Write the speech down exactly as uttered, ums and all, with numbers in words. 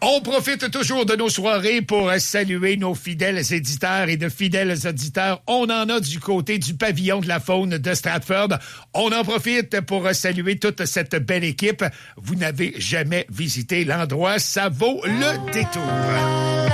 On profite toujours de nos soirées pour saluer nos fidèles éditeurs et de fidèles auditeurs. On en a du côté du pavillon de la faune de Stratford. On en profite pour saluer toute cette belle équipe. Vous n'avez jamais visité l'endroit, ça vaut le détour.